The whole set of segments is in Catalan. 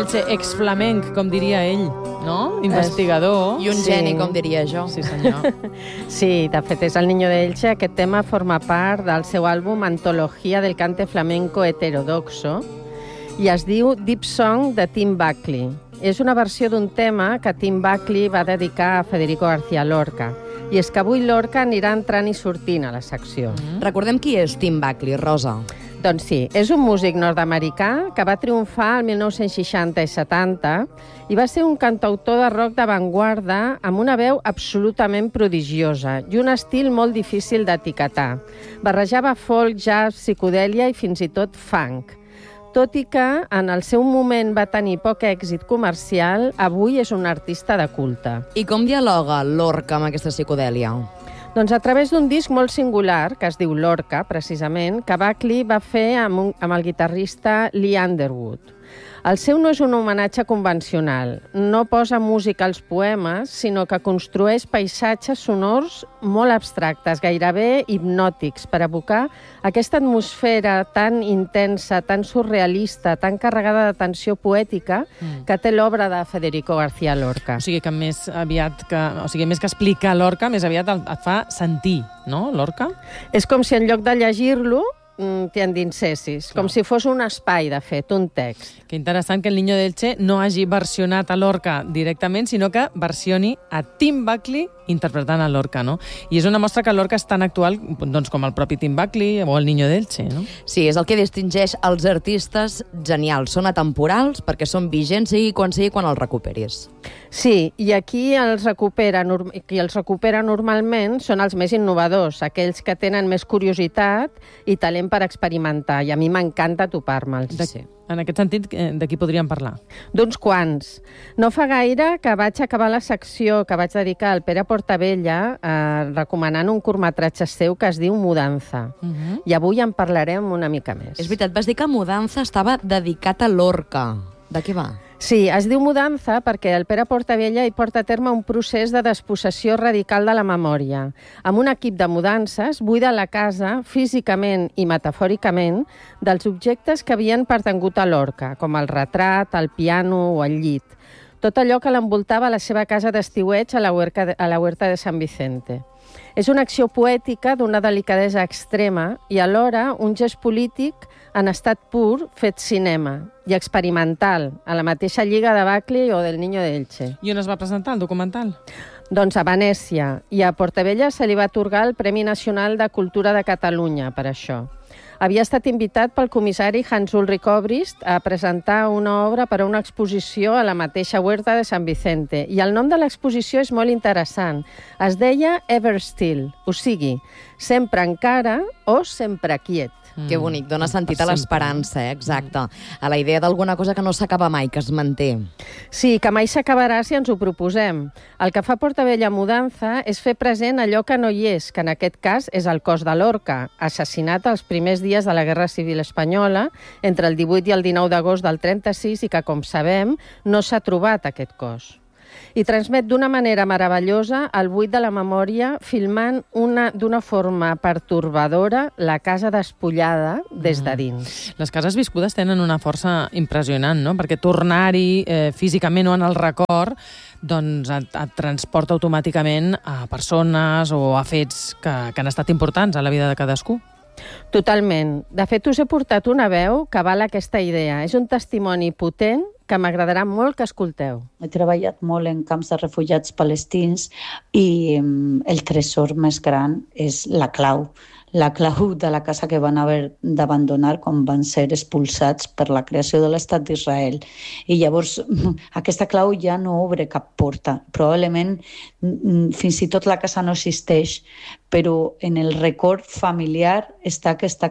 Elche, ex-flamenc, com diria ell, no? Investigador. I un geni, com diria jo. Sí, senyor. Sí, de fet, és el Niño de Elche. Aquest tema forma part del seu àlbum Antología del cante flamenco heterodoxo i es diu Deep Song de Tim Buckley. És una versió d'un tema que Tim Buckley va dedicar a Federico García Lorca. I és que avui Lorca anirà entrant i sortint a la secció. Recordem qui és Tim Buckley, Rosa. Doncs sí, és un músic nord-americà que va triomfar el 1960 i 70 i va ser un cantautor de rock d'avantguarda amb una veu absolutament prodigiosa i un estil molt difícil d'etiquetar. Barrejava folk, jazz, psicodèlia i fins i tot funk. Tot i que en el seu moment va tenir poc èxit comercial, avui és un artista de culte. I com dialoga Lorca amb aquesta psicodèlia? Doncs a través d'un disc molt singular, que es diu Lorca, precisament, que Buckley va fer amb el guitarrista Lee Underwood. El seu no és un homenatge convencional. No posa música als poemes, sinó que construeix paisatges sonors molt abstractes, gairebé hipnòtics, per evocar aquesta atmosfera tan intensa, tan surrealista, tan carregada de tensió poètica que té l'obra de Federico García Lorca. O sigui que més que explicar Lorca, més aviat et fa sentir, no, Lorca? És com si en lloc de llegir-lo t'hi endinsessis, com si fos un espai, de fet, un text. Que interessant que el Niño de Elche no hagi versionat a Lorca directament, sinó que versioni a Tim Buckley interpretant a Lorca, no? I és una mostra que Lorca és tan actual doncs, com el propi Tim Buckley o el Niño de Elche, no? Sí, és el que distingeix els artistes genials. Són atemporals perquè són vigents sigui quan els recuperis. Sí, i aquí qui els recupera normalment són els més innovadors, aquells que tenen més curiositat i talent per experimentar, i a mi m'encanta topar-me'ls. Sí. En aquest sentit, de qui podríem parlar? D'uns quants. No fa gaire que vaig acabar la secció que vaig dedicar al Pere Portabella recomanant un curtmetratge seu que es diu Mudanza. I avui en parlarem una mica més. És veritat, vas dir que Mudanza estava dedicat a Lorca. De què va? Sí, es diu Mudanza perquè el Pere Portabella hi porta a terme un procés de despossessió radical de la memòria. Amb un equip de mudances, buida la casa, físicament i metafòricament, dels objectes que havien pertangut a Lorca, com el retrat, el piano o el llit. Tot allò que l'envoltava a la seva casa d'estiueig a la Huerta de San Vicente. És una acció poètica d'una delicadesa extrema i alhora un gest polític en estat pur fet cinema i experimental, a la mateixa lliga de Buckley o del Niño de Elche. I on es va presentar el documental? Doncs a Venècia, i a Portabella se li va atorgar el Premi Nacional de Cultura de Catalunya per això. Havia estat invitat pel comissari Hans-Ulrich Obrist a presentar una obra per a una exposició a la mateixa Huerta de San Vicente. I el nom de l'exposició és molt interessant. Es deia Ever Still, o sigui, sempre encara o sempre quiet. Que bonic, dona sentit a l'esperança, exacte. A la idea d'alguna cosa que no s'acaba mai, que es manté. Sí, que mai s'acabarà si ens ho proposem. El que fa Portabella Mudanza és fer present allò que no hi és, que en aquest cas és el cos de Lorca, assassinat els primers dies de la Guerra Civil Espanyola, entre el 18 i el 19 d'agost del 36, i que, com sabem, no s'ha trobat aquest cos. I transmet d'una manera meravellosa el buit de la memòria filmant d'una forma pertorbadora la casa despullada des de dins. Les cases viscudes tenen una força impressionant, no? Perquè tornar-hi físicament o en el record doncs et transporta automàticament a persones o a fets que han estat importants a la vida de cadascú. Totalment. De fet, us he portat una veu que avala aquesta idea. És un testimoni potent que m'agradarà molt que escolteu. He treballat molt en camps de refugiats palestins i el tresor més gran és la clau de la casa que van haver d'abandonar quan van ser expulsats per la creació de l'Estat d'Israel. I llavors aquesta clau ja no obre cap porta. Probablement fins i tot la casa no existeix, però en el record familiar està aquesta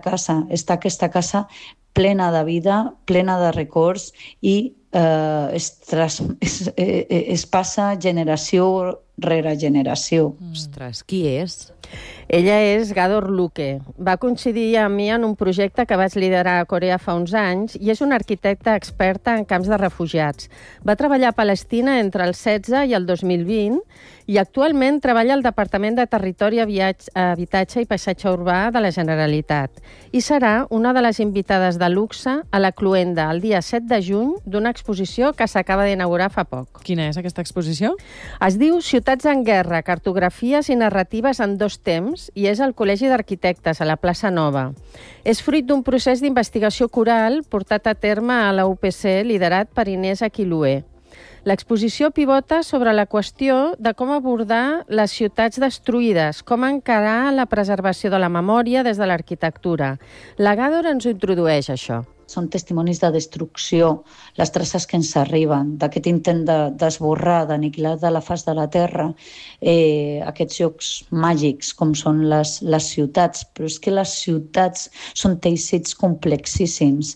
casa plena de vida, plena de records i es passa generació rere generació. Ostres, qui és? Ella és Gador Luque. Va coincidir amb mi en un projecte que vaig liderar a Corea fa uns anys i és una arquitecta experta en camps de refugiats. Va treballar a Palestina entre el 16 i el 2020 i actualment treballa al Departament de Territori, Habitatge i Paisatge Urbà de la Generalitat. I serà una de les invitades de luxe a la Cluenda el dia 7 de juny d'una exposició que s'acaba d'inaugurar fa poc. Quina és aquesta exposició? Es diu Ciutats en guerra, cartografies i narratives en dos temps i és al Col·legi d'Arquitectes, a la Plaça Nova. És fruit d'un procés d'investigació coral portat a terme a la UPC liderat per Inés Aquilué. L'exposició pivota sobre la qüestió de com abordar les ciutats destruïdes, com encarar la preservació de la memòria des de l'arquitectura. La Gador ens ho introdueix, això. Són testimonis de destrucció, les traces que ens arriben, d'aquest intent d'esborrar, d'aniquilar de la faç de la terra, aquests llocs màgics com són les ciutats, però és que les ciutats són teixits complexíssims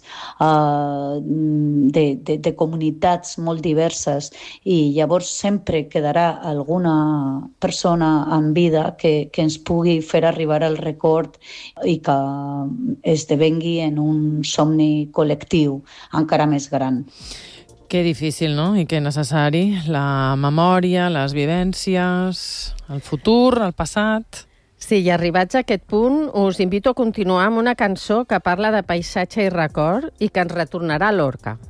de comunitats molt diverses i llavors sempre quedarà alguna persona en vida que ens pugui fer arribar el record i que esdevengui en un somni col·lectiu encara més gran. Que difícil, no? I que necessari. La memòria, les vivències, el futur, el passat... Sí, i arribats a aquest punt, us invito a continuar amb una cançó que parla de paisatge i record i que ens retornarà a Lorca.